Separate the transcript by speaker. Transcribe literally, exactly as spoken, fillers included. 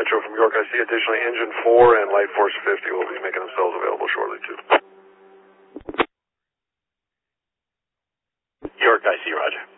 Speaker 1: Metro from York. I see additionally Engine four and Light Force fifty will be making themselves available shortly too.
Speaker 2: York, I see, roger.